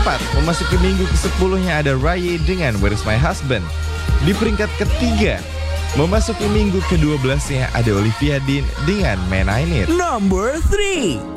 keempat, memasuki minggu ke-10-nya ada Raya dengan Where's My Husband. Di peringkat ketiga, memasuki minggu ke-12-nya ada Olivia Dean dengan Man I Need. Number 3.